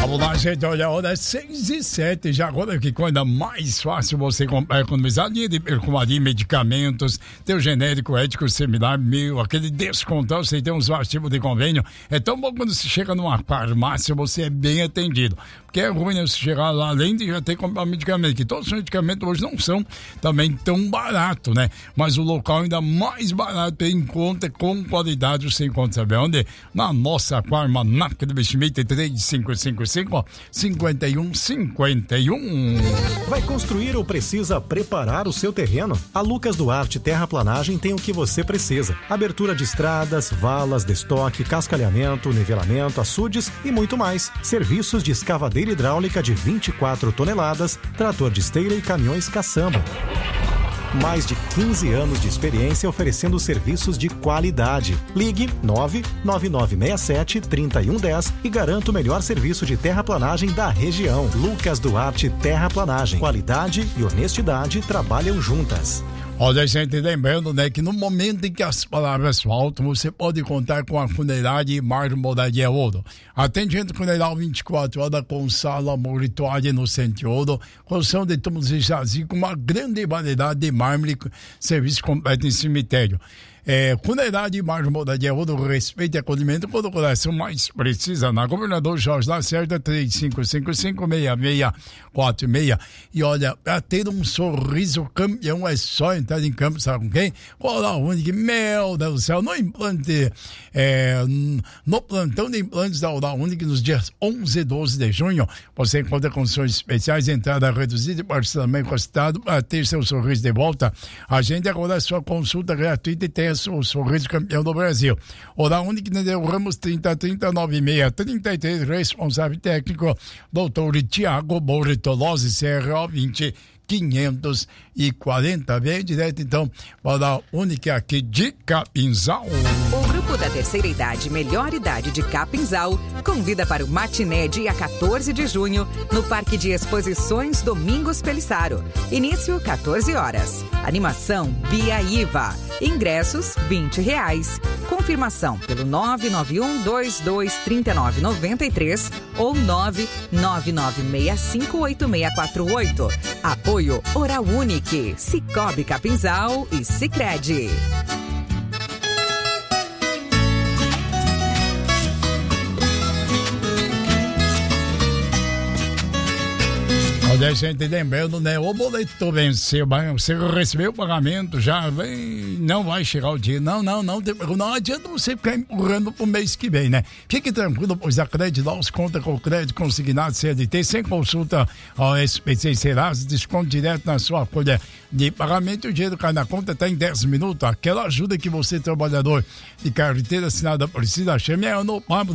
Vamos lá, gente, olha, a hora é 6h07, já agora que coisa mais fácil você economizar dinheiro de perfumaria, medicamentos, tem o genérico ético similar, aquele descontão, você tem uns artigos de convênio, é tão bom quando você chega numa farmácia, você é bem atendido, porque é ruim, né, você chegar lá, além de já ter que comprar medicamento, que todos os medicamentos hoje não são também tão baratos, né, mas o local ainda mais barato, em conta, com qualidade, você encontra, sabe onde? Na nossa Farmanac de Investimento, 3555-5151. Vai construir ou precisa preparar o seu terreno? A Lucas Duarte Terraplanagem tem o que você precisa. Abertura de estradas, valas, destoque, cascalhamento, nivelamento, açudes e muito mais. Serviços de escavadeira hidráulica de 24 toneladas, trator de esteira e caminhões caçamba. Mais de 15 anos de experiência oferecendo serviços de qualidade. Ligue 99967-3110 e garanta o melhor serviço de terraplanagem da região. Lucas Duarte Terraplanagem. Qualidade e honestidade trabalham juntas. Olha, gente, lembrando, né, que no momento em que as palavras faltam, você pode contar com a Funerária Marmoraria Ouro. Atendimento funeral 24 horas com sala, mortuária no Centro Ouro, construção de túmulos e jazigo com uma grande variedade de mármore, serviço completo em cemitério. Funerária Marmoraria Ouro, respeito e acolhimento quando o coração mais precisa. Na Governador Jorge Lacerda, 3555-6646. E olha, para ter um sorriso campeão é só entrar em campo, sabe com quem? Oral Unique, meu Deus do céu, no implante, no plantão de implantes da Oral Unique nos dias 11 e 12 de junho, você encontra condições especiais, entrada reduzida e parcelamento constado para ter seu sorriso de volta. Agende agora a sua consulta gratuita e tenha o sorriso campeão do Brasil. Oral Unique, Nereu Ramos, 30309633, responsável técnico, doutor Tiago Bortolozzi, CRO 20540. Vem direto então para a Unique aqui de Capinzal. O grupo da terceira idade, melhor idade de Capinzal, convida para o matiné dia 14 de junho no Parque de Exposições Domingos Pelissaro. Início 14 horas. Animação Bia Iva. Ingressos R$20. Confirmação pelo 991-223993 ou 999658648. Apoio Oral Unique, Cicobi Capinzal e Sicredi. Olha, gente, lembrando, né? O boleto venceu, você recebeu o pagamento, já vem, não vai chegar o dia. Não adianta você ficar empurrando pro mês que vem, né? Fique tranquilo, pois a Credilaus conta com o crédito consignado CLT, sem consulta ao SPC Serasa, desconto direto na sua folha de pagamento. O dinheiro cai na conta até em 10 minutos. Aquela ajuda que você, trabalhador de carteira assinada, precisa, chame no Pablo.